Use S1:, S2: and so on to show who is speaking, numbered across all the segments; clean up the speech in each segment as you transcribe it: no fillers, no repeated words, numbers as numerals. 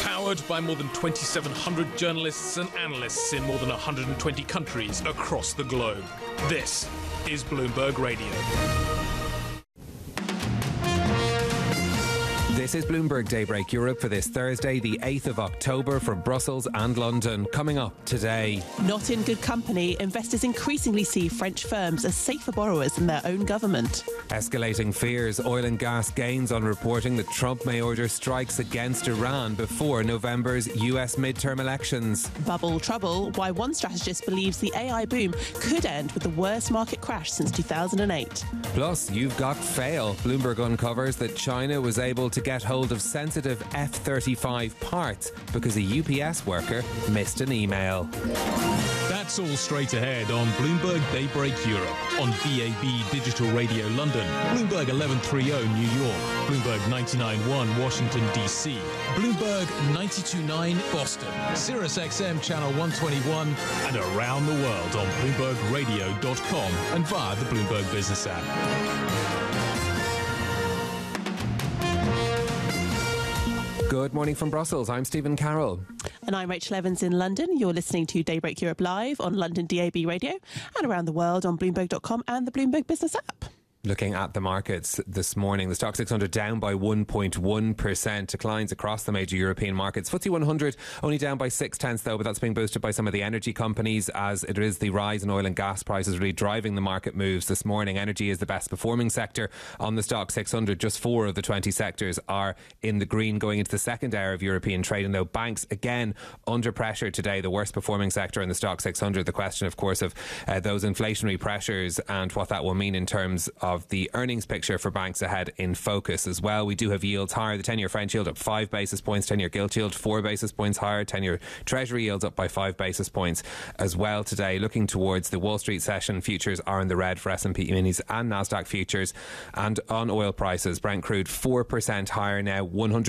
S1: Powered by more than 2,700 journalists and analysts in more than 120 countries across the globe. This is Bloomberg Radio.
S2: This is Bloomberg Daybreak Europe for this Thursday, the 8th of October, from Brussels and London. Coming up today.
S3: Not in good company. Investors increasingly see French firms as safer borrowers than their own government.
S2: Escalating fears. Oil and gas gains on reporting that Trump may order strikes against Iran before November's US midterm elections.
S3: Bubble trouble. Why one strategist believes the AI boom could end with the worst market crash since 2008.
S2: Plus, you've got fail. Bloomberg uncovers that China was able to get hold of sensitive F-35 parts because a UPS worker missed an email.
S1: That's all straight ahead on Bloomberg Daybreak Europe, on DAB Digital Radio London, Bloomberg 1130 New York, Bloomberg 99.1 Washington DC, Bloomberg 92.9 Boston, Sirius XM Channel 121, and around the world on BloombergRadio.com and via the Bloomberg Business app.
S2: Good morning from Brussels. I'm Stephen Carroll.
S3: And I'm Rachel Evans in London. You're listening to Daybreak Europe live on London DAB Radio and around the world on Bloomberg.com and the Bloomberg Business app.
S2: Looking at the markets this morning, the Stoxx 600 down by 1.1%, declines across the major European markets. FTSE 100 only down by 0.6 though, but that's being boosted by some of the energy companies, as it is the rise in oil and gas prices really driving the market moves this morning. Energy is the best performing sector on the Stoxx 600. Just 4 of the 20 sectors are in the green going into the second hour of European trading, though banks again under pressure today, the worst performing sector in the Stoxx 600. The question, of course, of those inflationary pressures and what that will mean in terms of the earnings picture for banks ahead in focus as well. We do have yields higher. The 10-year French yield up 5 basis points, 10-year gilt yield 4 basis points higher, 10-year Treasury yields up by 5 basis points as well today. Looking towards the Wall Street session, futures are in the red for S&P minis and Nasdaq futures. And on oil prices, Brent crude 4% higher now,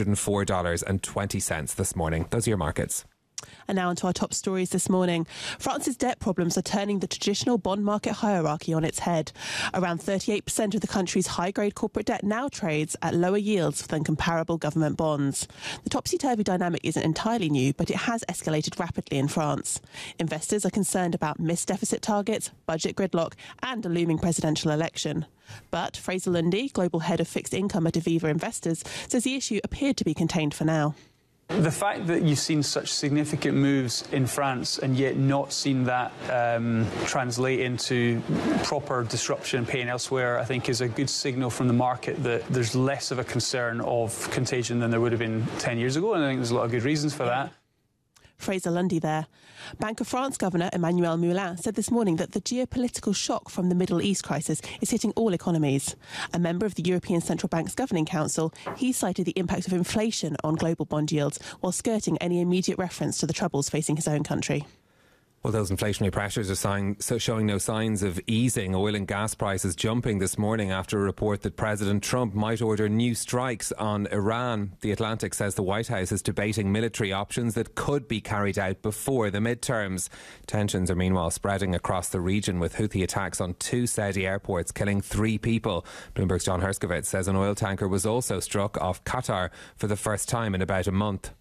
S2: $104.20 this morning. Those are your markets.
S3: And now onto our top stories this morning. France's debt problems are turning the traditional bond market hierarchy on its head. Around 38% of the country's high-grade corporate debt now trades at lower yields than comparable government bonds. The topsy-turvy dynamic isn't entirely new, but it has escalated rapidly in France. Investors are concerned about missed deficit targets, budget gridlock, and a looming presidential election. But Fraser Lundy, global head of fixed income at Aviva Investors, says the issue appeared to be contained for now.
S4: The fact that you've seen such significant moves in France and yet not seen that translate into proper disruption and pain elsewhere, I think is a good signal from the market that there's less of a concern of contagion than there would have been 10 years ago, and I think there's a lot of good reasons for that.
S3: Fraser Lundy there. Bank of France Governor Emmanuel Moulin said this morning that the geopolitical shock from the Middle East crisis is hitting all economies. A member of the European Central Bank's Governing Council, he cited the impact of inflation on global bond yields while skirting any immediate reference to the troubles facing his own country.
S2: Well, those inflationary pressures are showing no signs of easing. Oil and gas prices jumping this morning after a report that President Trump might order new strikes on Iran. The Atlantic says the White House is debating military options that could be carried out before the midterms. Tensions are meanwhile spreading across the region, with Houthi attacks on 2 Saudi airports killing 3 people. Bloomberg's John Herskovitz says an oil tanker was also struck off Qatar for the first time in about a month.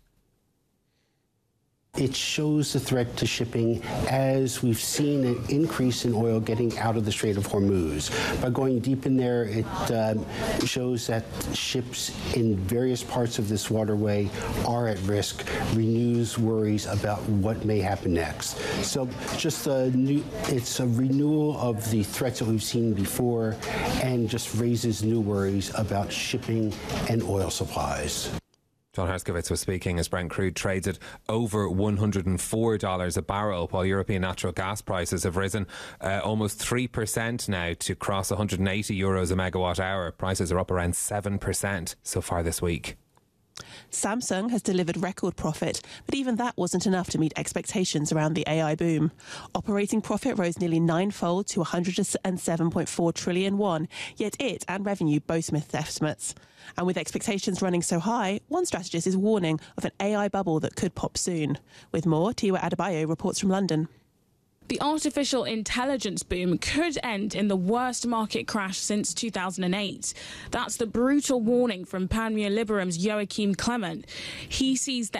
S5: It shows the threat to shipping as we've seen an increase in oil getting out of the Strait of Hormuz. By going deep in there, it shows that ships in various parts of this waterway are at risk, renews worries about what may happen next. So just it's a renewal of the threats that we've seen before and just raises new worries about shipping and oil supplies.
S2: John Herskovitz was speaking as Brent crude trades at over $104 a barrel, while European natural gas prices have risen almost 3% now to cross €180 a megawatt hour. Prices are up around 7% so far this week.
S3: Samsung has delivered record profit, but even that wasn't enough to meet expectations around the AI boom. Operating profit rose nearly ninefold to 107.4 trillion won, yet it and revenue both missed estimates. And with expectations running so high, one strategist is warning of an AI bubble that could pop soon. With more, Tiwa Adebayo reports from London.
S6: The artificial intelligence boom could end in the worst market crash since 2008. That's the brutal warning from Panmure Liberum's Joachim Clement. He sees the